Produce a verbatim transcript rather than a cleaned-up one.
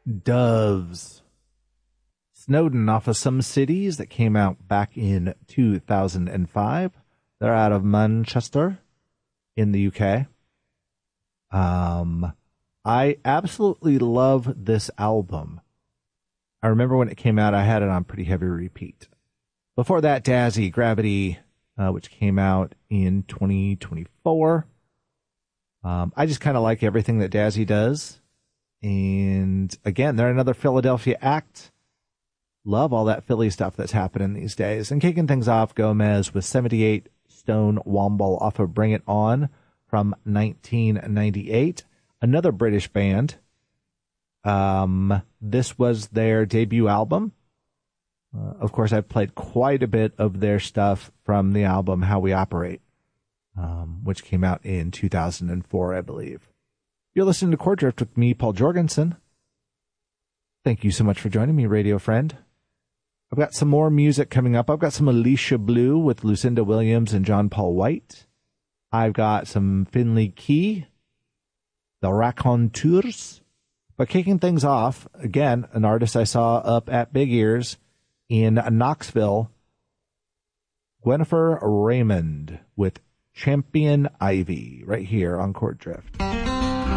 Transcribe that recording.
Doves. Snowden off of Some Cities that came out back in two thousand five. They're out of Manchester in the U K. Um, I absolutely love this album. I remember when it came out, I had it on pretty heavy repeat. Before that, Dazzy, Gravity, uh, which came out in twenty twenty-four. Um, I just kind of like everything that Dazzy does. And again, they're another Philadelphia act. Love all that Philly stuff that's happening these days. And kicking things off, Gomez with seventy-eight Stone Womble off of Bring It On from nineteen ninety-eight. Another British band. Um, this was their debut album. Uh, of course, I've played quite a bit of their stuff from the album How We Operate, um, which came out in two thousand four, I believe. You're listening to Chord Drift with me, Paul Jorgensen. Thank you so much for joining me, radio friend. I've got some more music coming up. I've got some Alicia Blue with Lucinda Williams and John Paul White. I've got some Finley Key, the Raconteurs. But kicking things off, again, an artist I saw up at Big Ears in Knoxville, Gwennifer Raymond with Champion Ivy, right here on Chord Drift.